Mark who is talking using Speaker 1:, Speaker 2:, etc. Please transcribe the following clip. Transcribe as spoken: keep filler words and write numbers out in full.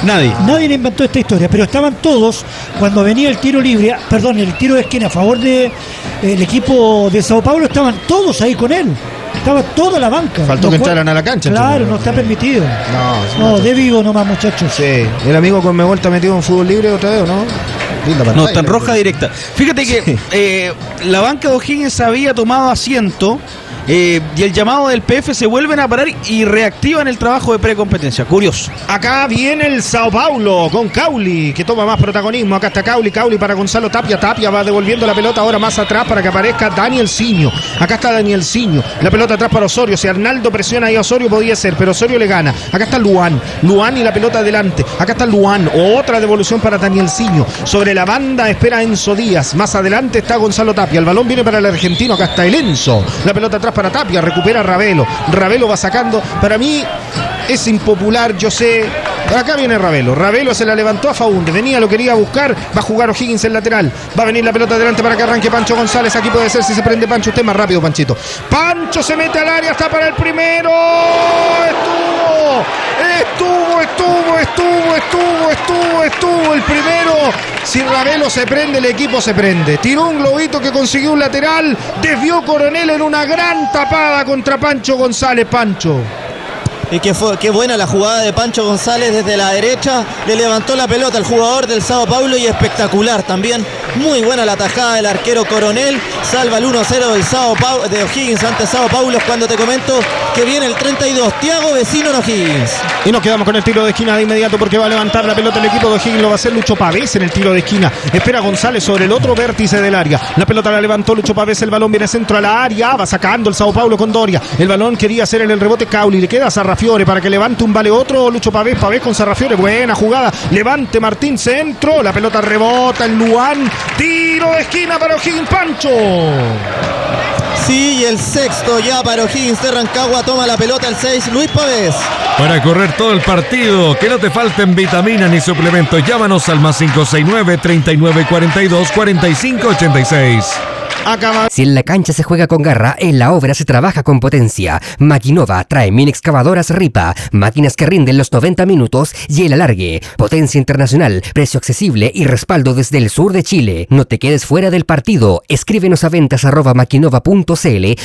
Speaker 1: Nadie.
Speaker 2: Nadie inventó esta historia, pero estaban todos cuando venía el tiro libre, perdón, el tiro de esquina a favor del de, equipo de Sao Paulo, estaban todos ahí con él. Estaba toda la banca.
Speaker 3: Faltó que entraran a la cancha.
Speaker 2: Claro, no está permitido.
Speaker 3: No,
Speaker 2: no de vivo nomás, muchachos.
Speaker 3: Sí, el amigo Conmebol está metido en fútbol libre otra vez, ¿o no?
Speaker 1: Pantalla, no, está en roja directa. Fíjate que sí. eh, la banca de O'Higgins había tomado asiento eh, y el llamado del P F se vuelven a parar y reactivan el trabajo de precompetencia. Curioso.
Speaker 3: Acá viene el Sao Paulo con Cauli, que toma más protagonismo. Acá está Cauli, Cauli para Gonzalo Tapia. Tapia va devolviendo la pelota ahora más atrás para que aparezca Daniel Siño. Acá está Daniel Siño. La pelota atrás para Osorio. Si Arnaldo presiona ahí a Osorio podía ser, pero Osorio le gana. Acá está Luan. Luan y la pelota adelante. Acá está Luan. Otra devolución para Daniel Siño. Sobre la banda espera Enzo Díaz. Más adelante está Gonzalo Tapia. El balón viene para el argentino. Acá está el Enzo. La pelota atrás para Tapia. Recupera Ravelo. Ravelo va sacando. Para mí es impopular, yo sé. Acá viene Ravelo. Ravelo se la levantó a Faúndez. Venía, lo quería buscar. Va a jugar O'Higgins en lateral. Va a venir la pelota adelante para que arranque Pancho González. Aquí puede ser si se prende Pancho. Usted más rápido, Panchito. Pancho se mete al área. Está para el primero. Estuvo. Estuvo, estuvo, estuvo, estuvo, estuvo, estuvo. El primero. Si Ravelo se prende, el equipo se prende. Tiró un globito que consiguió un lateral. Desvió Coronel en una gran tapada contra Pancho González. Pancho.
Speaker 4: Y que fue, qué buena la jugada de Pancho González desde la derecha, le levantó la pelota al jugador del Sao Paulo y espectacular también, muy buena la tajada del arquero Coronel, salva el uno a cero del Sao Paulo, de O'Higgins ante Sao Paulo, cuando te comento que viene el treinta y dos, Thiago Vecino en O'Higgins.
Speaker 3: Y nos quedamos con el tiro de esquina de inmediato porque va a levantar la pelota el equipo de O'Higgins, lo va a hacer Lucho Pavés en el tiro de esquina, espera González sobre el otro vértice del área, la pelota la levantó Lucho Pavés, el balón viene centro a la área, va sacando el Sao Paulo con Doria, el balón quería hacer en el rebote Cauli, le queda a Sarrafiore para que levante un vale otro, Lucho Pavés, Pavés con Sarrafiore, buena jugada, levante Martín centro, la pelota rebota en Luan, tiro de esquina para O'Higgins, Pancho.
Speaker 4: Sí, y el sexto ya para O'Higgins de Rancagua, toma la pelota el seis, Luis Pavés.
Speaker 5: Para correr todo el partido, que no te falten vitaminas ni suplementos, llámanos al más cinco seis nueve, treinta y nueve cuarenta y dos, cuarenta y cinco ochenta y seis.
Speaker 6: Acaba. Si en la cancha se juega con garra, en la obra se trabaja con potencia. Maquinova trae mini excavadoras Ripa, máquinas que rinden los noventa minutos y el alargue. Potencia internacional, precio accesible y respaldo desde el sur de Chile. No te quedes fuera del partido. Escríbenos a ventas arroba maquinova punto cl